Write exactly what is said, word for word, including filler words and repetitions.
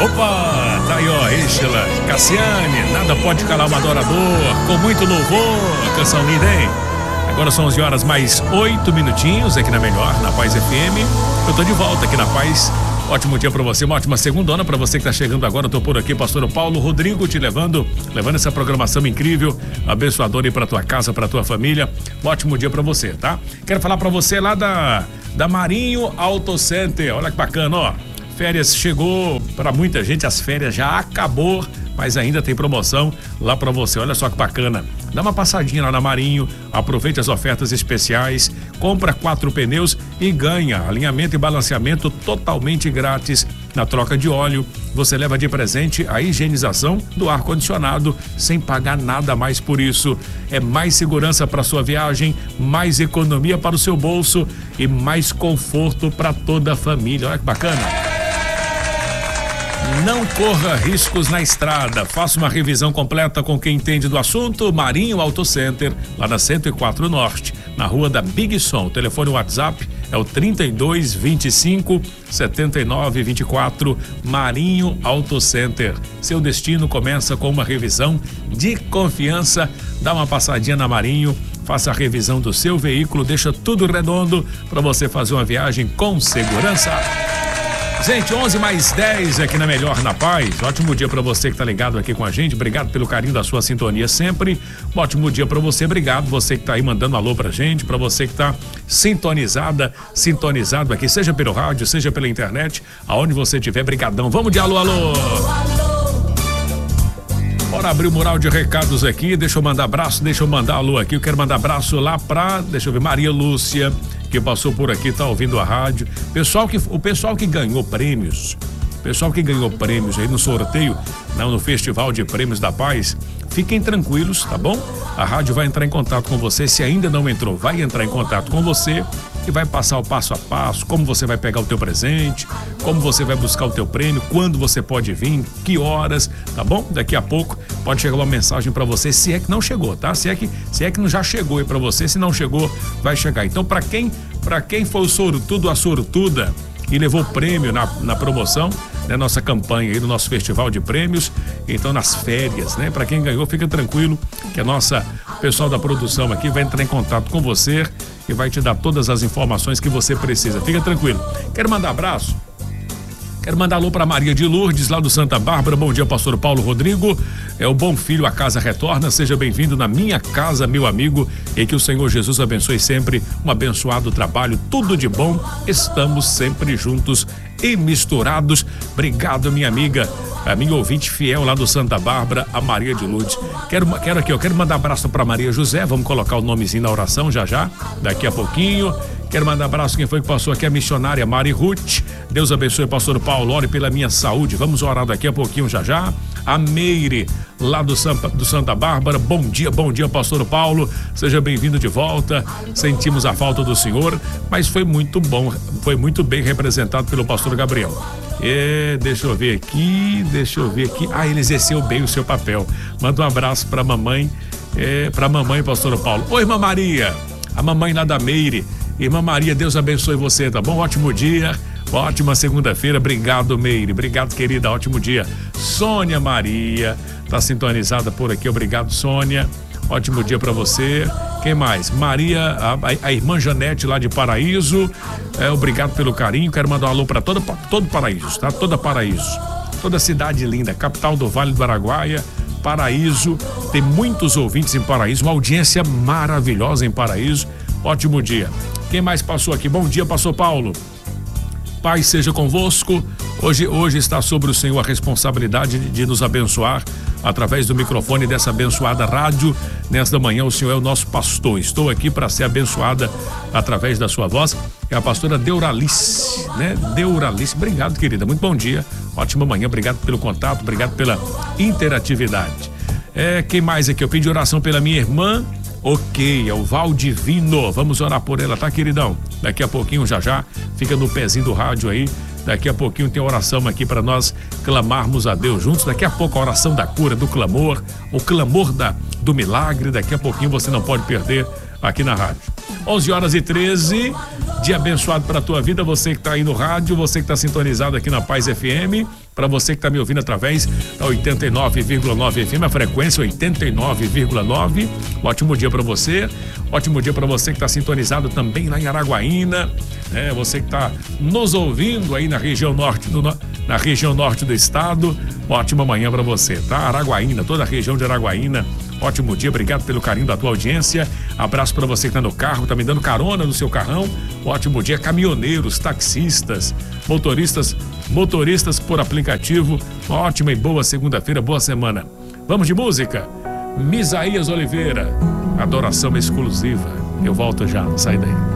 Opa, tá aí ó, Isla, Cassiane, nada pode calar um adorador, com muito louvor, canção linda, hein? Agora são onze horas mais oito minutinhos aqui na Melhor, na Paz F M. Eu tô de volta aqui na Paz. Ótimo dia pra você, uma ótima segundona pra você que tá chegando agora. Eu tô por aqui, pastor Paulo Rodrigo, te levando, levando essa programação incrível, abençoadora aí pra tua casa, pra tua família. Um ótimo dia pra você, tá? Quero falar pra você lá da, da Marinho Auto Center. Olha que bacana, ó. Férias chegou para muita gente, as férias já acabou, mas ainda tem promoção lá para você. Olha só que bacana. Dá uma passadinha lá na Marinho, aproveite as ofertas especiais, compra quatro pneus e ganha alinhamento e balanceamento totalmente grátis. Na troca de óleo, você leva de presente a higienização do ar-condicionado sem pagar nada mais por isso. É mais segurança para sua viagem, mais economia para o seu bolso e mais conforto para toda a família. Olha que bacana. Não corra riscos na estrada. Faça uma revisão completa com quem entende do assunto. Marinho Auto Center, lá na cento e quatro Norte, na rua da Big Som. O telefone WhatsApp é o trinta e dois, vinte e cinco, setenta e nove, vinte e quatro. Marinho Auto Center. Seu destino começa com uma revisão de confiança. Dá uma passadinha na Marinho. Faça a revisão do seu veículo. Deixa tudo redondo para você fazer uma viagem com segurança. Gente, onze mais dez aqui na Melhor, na Paz. Ótimo dia pra você que tá ligado aqui com a gente. Obrigado pelo carinho da sua sintonia sempre. Um ótimo dia pra você. Obrigado você que tá aí mandando alô pra gente, pra você que tá sintonizada, sintonizado aqui, seja pelo rádio, seja pela internet, aonde você estiver. Brigadão. Vamos de alô, alô. Bora abrir o mural de recados aqui. Deixa eu mandar abraço, deixa eu mandar alô aqui. Eu quero mandar abraço lá pra, deixa eu ver, Maria Lúcia, que passou por aqui, tá ouvindo a rádio. Pessoal que, o pessoal que ganhou prêmios, pessoal que ganhou prêmios aí no sorteio, não, no Festival de Prêmios da Paz, fiquem tranquilos, tá bom? A rádio vai entrar em contato com você, se ainda não entrou, vai entrar em contato com você e vai passar o passo a passo, como você vai pegar o teu presente, como você vai buscar o teu prêmio, quando você pode vir, que horas, tá bom? Daqui a pouco pode chegar uma mensagem pra você, se é que não chegou, tá? Se é que, se é que não já chegou aí pra você, se não chegou, vai chegar. Então, pra quem, pra quem foi o sortudo, a sortuda e levou prêmio na, na promoção, né? Nossa campanha aí do nosso festival de prêmios, então nas férias, né? Pra quem ganhou, fica tranquilo que a nossa, o pessoal da produção aqui vai entrar em contato com você e vai te dar todas as informações que você precisa. Fica tranquilo. Quero mandar abraço? Quero mandar alô para Maria de Lourdes, lá do Santa Bárbara. Bom dia, pastor Paulo Rodrigo. É o Bom Filho, a casa retorna. Seja bem-vindo na minha casa, meu amigo. E que o Senhor Jesus abençoe sempre. Um abençoado trabalho, tudo de bom. Estamos sempre juntos e misturados. Obrigado, minha amiga, a minha ouvinte fiel lá do Santa Bárbara, a Maria de Lourdes. Quero, quero aqui, eu quero mandar abraço para Maria José. Vamos colocar o nomezinho na oração já já, daqui a pouquinho. Quero mandar abraço quem foi que passou aqui, a missionária Mari Ruth. Deus abençoe, pastor Paulo, ore pela minha saúde. Vamos orar daqui a pouquinho já já. A Meire, lá do Santa, do Santa Bárbara. Bom dia, bom dia, pastor Paulo. Seja bem-vindo de volta. Sentimos a falta do senhor, mas foi muito bom, foi muito bem representado pelo pastor Gabriel. É, deixa eu ver aqui, deixa eu ver aqui. Ah, ele exerceu bem o seu papel. Manda um abraço pra mamãe, é, pra mamãe, pastor Paulo. Oi, irmã Maria, a mamãe lá da Meire. Irmã Maria, Deus abençoe você, tá bom? Ótimo dia, ótima segunda-feira. Obrigado, Meire. Obrigado, querida. Ótimo dia. Sônia Maria, tá sintonizada por aqui. Obrigado, Sônia. Ótimo dia pra você. Quem mais? Maria, a, a irmã Janete lá de Paraíso. É, obrigado pelo carinho. Quero mandar um alô pra todo, todo Paraíso, tá? Toda Paraíso. Toda cidade linda. Capital do Vale do Araguaia. Paraíso. Tem muitos ouvintes em Paraíso. Uma audiência maravilhosa em Paraíso. Ótimo dia. Quem mais passou aqui? Bom dia, pastor Paulo. Pai seja convosco. Hoje, hoje está sobre o Senhor a responsabilidade de, de nos abençoar através do microfone dessa abençoada rádio. Nesta manhã o Senhor é o nosso pastor. Estou aqui para ser abençoada através da sua voz. É a pastora Deuralice, né? Deuralice. Obrigado, querida. Muito bom dia. Ótima manhã. Obrigado pelo contato. Obrigado pela interatividade. É, quem mais aqui? Eu pedi oração pela minha irmã. Ok, é o Valdivino. Vamos orar por ela, tá, queridão? Daqui a pouquinho, já já, fica no pezinho do rádio aí. Daqui a pouquinho tem oração aqui para nós clamarmos a Deus juntos. Daqui a pouco a oração da cura, do clamor, o clamor da, do milagre. Daqui a pouquinho você não pode perder aqui na rádio. onze horas e treze, dia abençoado para a tua vida, você que está aí no rádio, você que está sintonizado aqui na Paz F M. para você que está me ouvindo através da oitenta e nove vírgula nove F M, a frequência oitenta e nove vírgula nove. Ótimo dia para você. Ótimo dia para você que está sintonizado também lá em Araguaína, né? Você que está nos ouvindo aí na região norte do na região norte do estado. Ótima manhã para você, tá? Araguaína, toda a região de Araguaína. Ótimo dia, obrigado pelo carinho da tua audiência. Abraço para você que tá no carro, tá me dando carona no seu carrão. Ótimo dia, caminhoneiros, taxistas, motoristas, motoristas por aplicativo. Uma ótima e boa segunda-feira, boa semana. Vamos de música? Misaías Oliveira, adoração exclusiva. Eu volto já, não sai daí.